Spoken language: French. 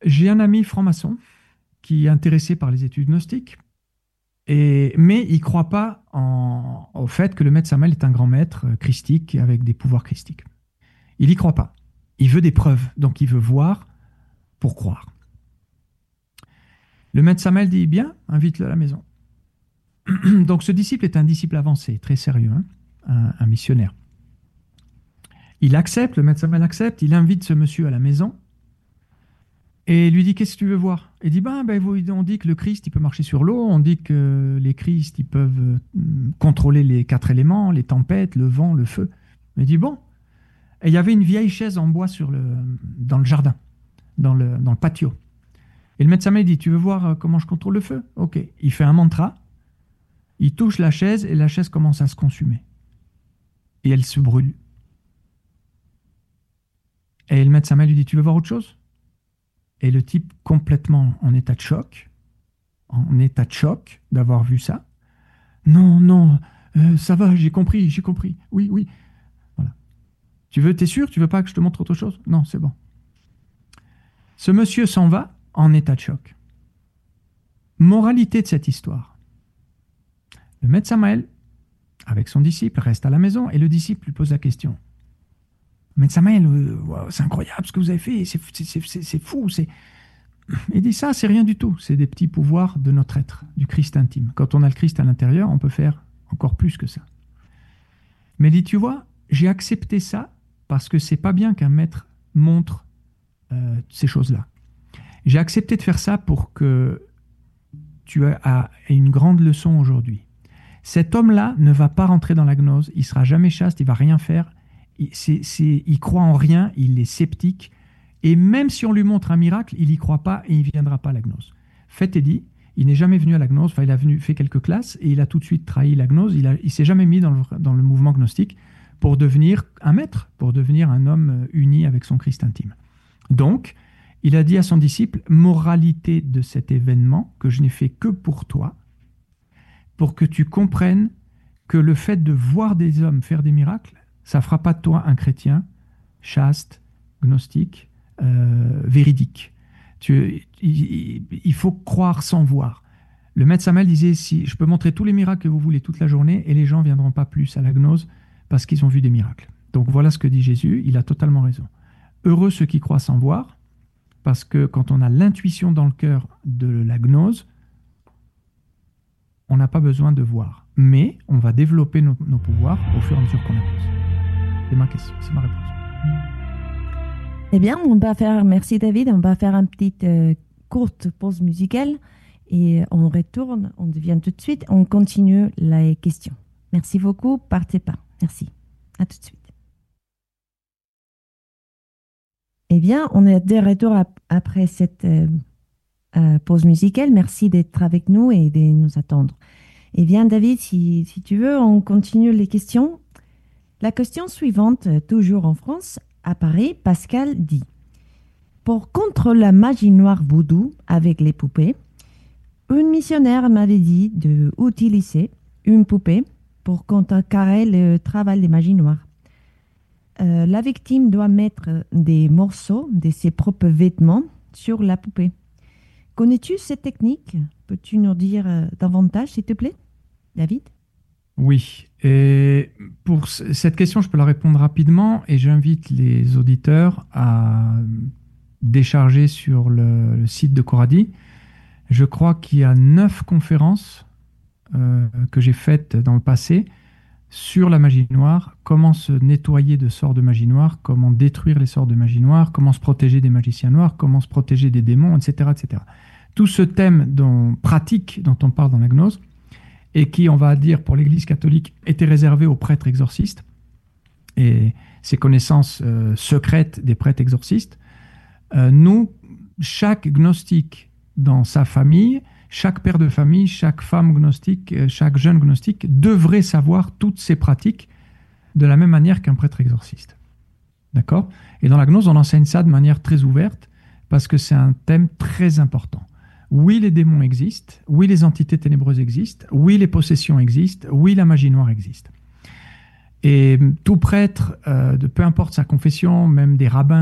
J'ai un ami franc-maçon qui est intéressé par les études gnostiques, mais il ne croit pas au fait que le maître Samael est un grand maître christique avec des pouvoirs christiques. Il n'y croit pas. Il veut des preuves, donc il veut voir pour croire. Le maître Samael dit, bien, invite-le à la maison. Donc ce disciple est un disciple avancé, très sérieux, hein, un missionnaire. Il accepte, le maître Samael accepte, il invite ce monsieur à la maison et lui dit, qu'est-ce que tu veux voir? Il dit, on dit que le Christ, il peut marcher sur l'eau, on dit que les Christ, ils peuvent contrôler les 4 éléments, les tempêtes, le vent, le feu. Il dit, bon. Et il y avait une vieille chaise en bois dans le jardin, dans le patio. Et le maître Samael dit, tu veux voir comment je contrôle le feu? Ok. Il fait un mantra, il touche la chaise et la chaise commence à se consumer. Et elle se brûle. Et le maître Samael lui dit, tu veux voir autre chose? Et le type, complètement en état de choc d'avoir vu ça. Non, non, ça va, j'ai compris. Oui, oui. Voilà. T'es sûr? Tu veux pas que je te montre autre chose? Non, c'est bon. Ce monsieur s'en va en état de choc. Moralité de cette histoire. Le maître Samael, avec son disciple, reste à la maison et le disciple lui pose la question. Maître Samael, c'est incroyable ce que vous avez fait, c'est fou. Il dit ça, c'est rien du tout. C'est des petits pouvoirs de notre être, du Christ intime. Quand on a le Christ à l'intérieur, on peut faire encore plus que ça. Mais il dit, tu vois, j'ai accepté ça parce que c'est pas bien qu'un maître montre ces choses-là. J'ai accepté de faire ça pour que tu aies une grande leçon aujourd'hui. Cet homme-là ne va pas rentrer dans la gnose, il sera jamais chaste, il va rien faire. Il croit en rien, il est sceptique. Et même si on lui montre un miracle, il n'y croit pas et il ne viendra pas à la gnose. Fait est dit, il n'est jamais venu à la gnose, il a fait quelques classes et il a tout de suite trahi la gnose. Il ne s'est jamais mis dans le mouvement gnostique pour devenir un maître, pour devenir un homme uni avec son Christ intime. Donc, il a dit à son disciple, moralité de cet événement que je n'ai fait que pour toi, pour que tu comprennes que le fait de voir des hommes faire des miracles, ça ne fera pas de toi un chrétien chaste, gnostique, véridique. Il faut croire sans voir. Le maître Samael disait, si je peux montrer tous les miracles que vous voulez toute la journée et les gens ne viendront pas plus à la gnose parce qu'ils ont vu des miracles. Donc voilà ce que dit Jésus, il a totalement raison. Heureux ceux qui croient sans voir, parce que quand on a l'intuition dans le cœur de la gnose, on n'a pas besoin de voir. Mais on va développer nos pouvoirs au fur et à mesure qu'on avance. C'est ma question, c'est ma réponse. Eh bien, merci David, on va faire une petite courte pause musicale et on retourne, on devient tout de suite, on continue les questions. Merci beaucoup, partez pas. Merci. À tout de suite. Eh bien, on est de retour après cette pause musicale. Merci d'être avec nous et de nous attendre. Eh bien, David, si tu veux, on continue les questions. La question suivante, toujours en France, à Paris, Pascal dit « Pour contre la magie noire vaudou avec les poupées, une missionnaire m'avait dit d'utiliser une poupée pour contrecarrer le travail des magies noires. La victime doit mettre des morceaux de ses propres vêtements sur la poupée. Connais-tu cette technique? Peux-tu nous dire davantage, s'il te plaît, David? Oui, et pour cette question, je peux la répondre rapidement et j'invite les auditeurs à décharger sur le site de Coradi. Je crois qu'il y a 9 conférences que j'ai faites dans le passé sur la magie noire, comment se nettoyer de sorts de magie noire, comment détruire les sorts de magie noire, comment se protéger des magiciens noirs, comment se protéger des démons, etc. etc. Tout ce thème pratique dont on parle dans la gnose, et qui, on va dire, pour l'Église catholique, était réservé aux prêtres exorcistes, et ces connaissances secrètes des prêtres exorcistes, nous, chaque gnostique dans sa famille, chaque père de famille, chaque femme gnostique, chaque jeune gnostique devrait savoir toutes ces pratiques de la même manière qu'un prêtre exorciste. D'accord? Et dans la gnose, on enseigne ça de manière très ouverte parce que c'est un thème très important. Oui, les démons existent. Oui, les entités ténébreuses existent. Oui, les possessions existent. Oui, la magie noire existe. Et tout prêtre, peu importe sa confession, même des rabbins,